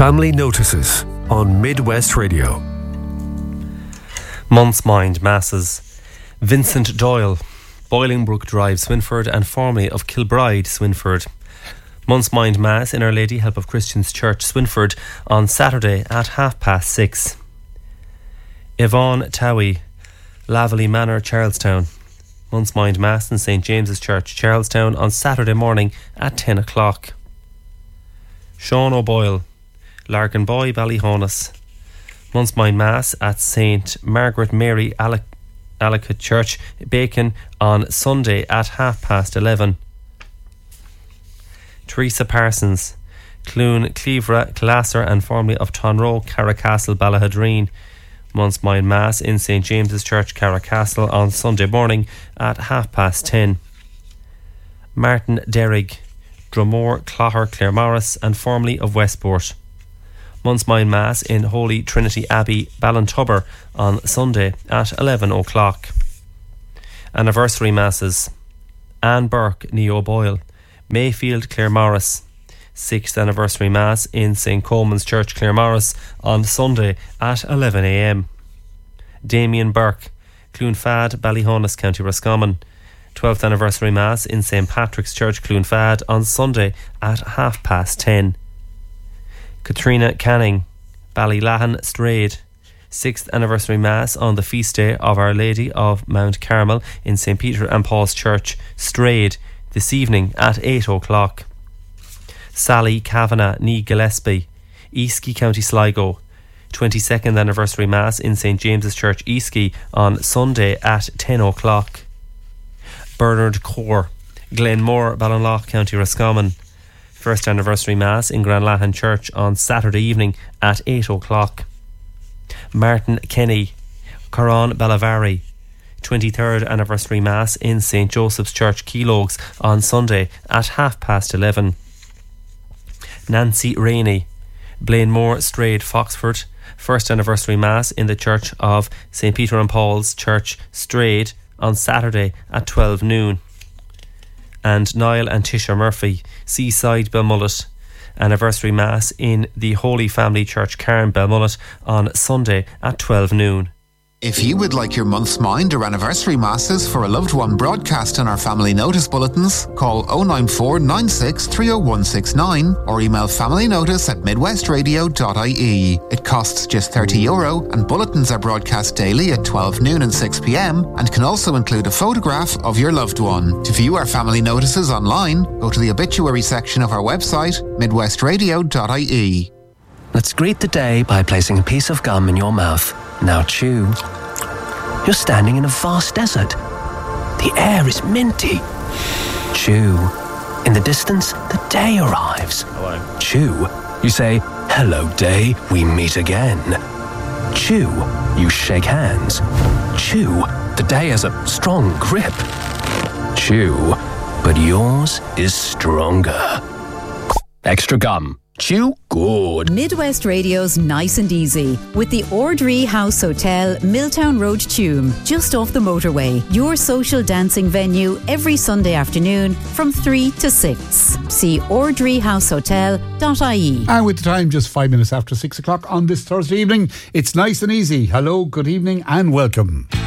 Family Notices on Midwest Radio. Month's Mind Masses. Vincent Doyle, Bolingbroke Drive, Swinford, and formerly of Kilbride, Swinford. Month's Mind Mass in Our Lady Help of Christians Church, Swinford, on Saturday at 6:30. Yvonne Towie, Laverley Manor, Charlestown. Month's Mind Mass in St James's Church, Charlestown, on Saturday morning at 10 o'clock. Sean O'Boyle, Larkinboy, Ballyhonus. Month's Mind Mass at St Margaret Mary Allocate Church, Bacon, on Sunday at 11:30. Teresa Parsons, Clune, Cleavra, Classer, and formerly of Tonroe, Carracastle, Ballahadreen. Month's Mind Mass in St James's Church, Carracastle, on Sunday morning at 10:30. Martin Derrig, Drumore, Clogher, Claremorris, and formerly of Westport. Month's Mind Mass in Holy Trinity Abbey, Ballintubber, on Sunday at 11 o'clock. Anniversary Masses. Anne Burke, Neo Boyle, Mayfield, Claremorris. 6th Anniversary Mass in St Coleman's Church, Claremorris, on Sunday at 11 a.m. Damien Burke, Cloonfad, Ballyhonus, County Roscommon. 12th Anniversary Mass in St Patrick's Church, Cloonfad, on Sunday at 10:30. Katrina Canning, Ballylahan, Strayed. 6th Anniversary Mass on the feast day of Our Lady of Mount Carmel in St Peter and Paul's Church, Strayed, this evening at 8 o'clock. Sally Kavanagh, Nee Gillespie, Easky, County Sligo. 22nd Anniversary Mass in St James's Church, Easky, on Sunday at 10 o'clock. Bernard Core, Glenmore, Ballinlough, County Roscommon. 1st Anniversary Mass in Granlahan Church on Saturday evening at 8 o'clock. Martin Kenny, Corran, Ballavari. 23rd Anniversary Mass in St Joseph's Church, Keelogues, on Sunday at 11:30. Nancy Rainey, Blainmore, Strayed, Foxford. 1st Anniversary Mass in the Church of St Peter and Paul's Church, Strayed, on Saturday at 12 noon. And Niall and Tisha Murphy, Seaside, Belmullet. Anniversary Mass in the Holy Family Church, Cairn, Belmullet, on Sunday at 12 noon. If you would like your month's mind or anniversary masses for a loved one broadcast on our family notice bulletins, call 094 96 30169 or email familynotice@midwestradio.ie. It costs just €30 and bulletins are broadcast daily at 12 noon and 6 p.m. and can also include a photograph of your loved one. To view our family notices online, go to the obituary section of our website, midwestradio.ie. Let's greet the day by placing a piece of gum in your mouth. Now chew. You're standing in a vast desert. The air is minty. Chew. In the distance, the day arrives. Hello. Chew. You say, "Hello, day, we meet again." Chew. You shake hands. Chew. The day has a strong grip. Chew. But yours is stronger. Extra gum. Chew good. Midwest Radio's Nice and Easy with the Ordree House Hotel, Milltown Road, Tuam, just off the motorway. Your social dancing venue every Sunday afternoon from 3 to 6. See ordreehousehotel.ie. And with the time just 5 minutes after 6 o'clock on this Thursday evening, it's Nice and Easy. Hello, good evening and welcome.